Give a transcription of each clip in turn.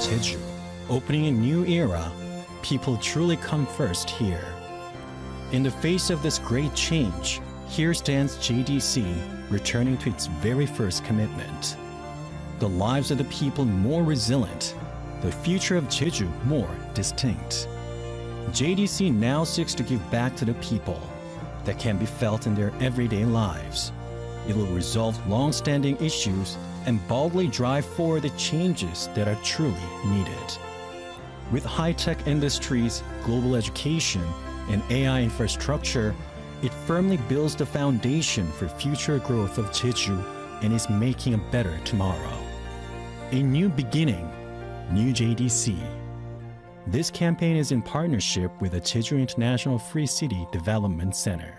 Jeju, opening a new era, people truly come first here. In the face of this great change, here stands JDC returning to its very first commitment. The lives of the people more resilient, the future of Jeju more distinct. JDC now seeks to give back to the people that can be felt in their everyday lives. It will resolve long-standing issues and boldly drive forward the changes that are truly needed. With high-tech industries, global education, and AI infrastructure, it firmly builds the foundation for future growth of Jeju and is making a better tomorrow. A new beginning, new JDC. This campaign is in partnership with the Jeju International Free City Development Center.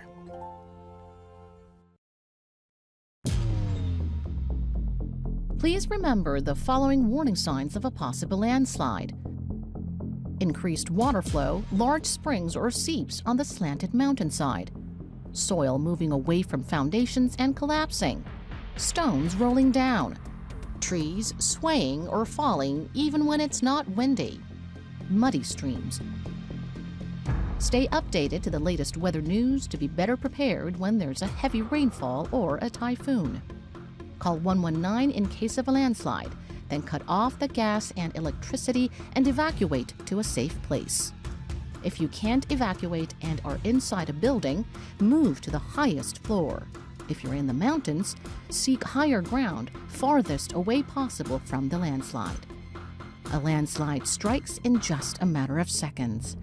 Please remember the following warning signs of a possible landslide. Increased water flow, large springs or seeps on the slanted mountainside. Soil moving away from foundations and collapsing. Stones rolling down. Trees swaying or falling even when it's not windy. Muddy streams. Stay updated to the latest weather news to be better prepared when there's a heavy rainfall or a typhoon. Call 119 in case of a landslide, then cut off the gas and electricity and evacuate to a safe place. If you can't evacuate and are inside a building, move to the highest floor. If you're in the mountains, seek higher ground farthest away possible from the landslide. A landslide strikes in just a matter of seconds.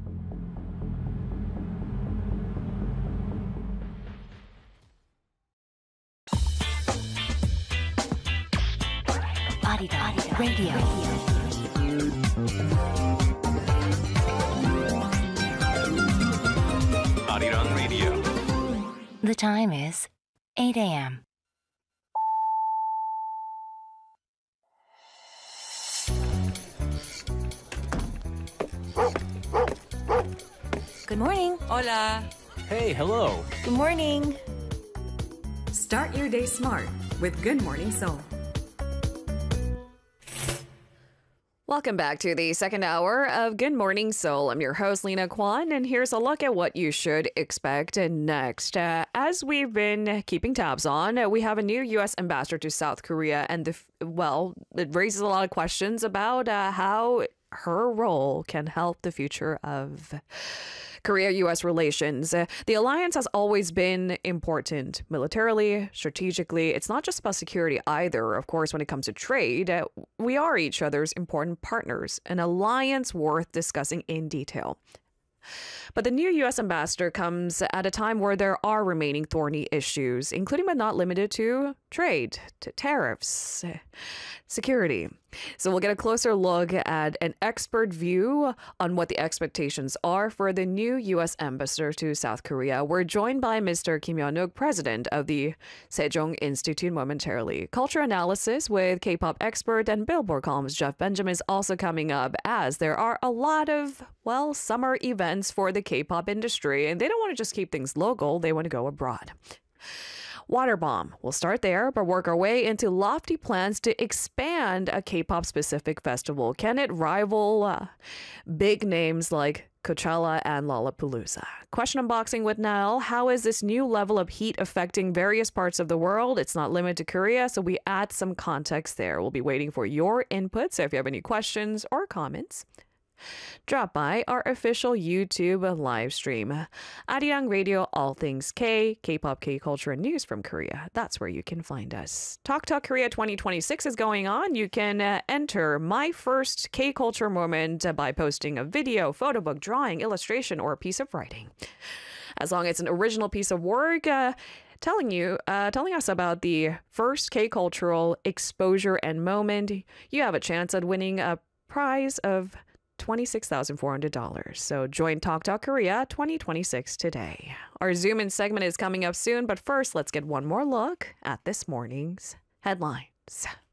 Arirang Radio. Arirang Radio. The time is 8 a.m. Good morning. Hola. Hey, hello. Good morning. Start your day smart with Good Morning Seoul. Welcome back to the second hour of Good Morning Seoul. I'm your host, Lena Kwan, and here's a look at what you should expect next. As we've been keeping tabs on, we have a new U.S. ambassador to South Korea, and it raises a lot of questions about how her role can help the future of Korea-U.S. relations. The alliance has always been important militarily, strategically. It's not just about security either. Of course, when it comes to trade, we are each other's important partners, an alliance worth discussing in detail. But the new U.S. ambassador comes at a time where there are remaining thorny issues, including but not limited to trade, to tariffs, security. So we'll get a closer look at an expert view on what the expectations are for the new U.S. ambassador to South Korea. We're joined by Mr. Kim Yeon-uk, president of the Sejong Institute momentarily. Culture analysis with K-pop expert and Billboard columnist Jeff Benjamin is also coming up, as there are a lot of, summer events for the K-pop industry, and they don't want to just keep things local, they want to go abroad. Water bomb. We'll start there, but work our way into lofty plans to expand a K-pop specific festival. Can it rival big names like Coachella and Lollapalooza? Question unboxing with Nell. How is this new level of heat affecting various parts of the world? It's not limited to Korea, so we add some context there. We'll be waiting for your input, so if you have any questions or comments, drop by our official YouTube live stream. Arirang Radio, all things K, K-pop, K-culture, and news from Korea. That's where you can find us. Talk Korea 2026 is going on. You can enter my first K-culture moment by posting a video, photo book, drawing, illustration, or a piece of writing. As long as it's an original piece of work, telling us about the first K-cultural exposure and moment, you have a chance at winning a prize of $26,400. So join Talk Korea 2026 today. Our Zoom In segment is coming up soon, but first, let's get one more look at this morning's headlines.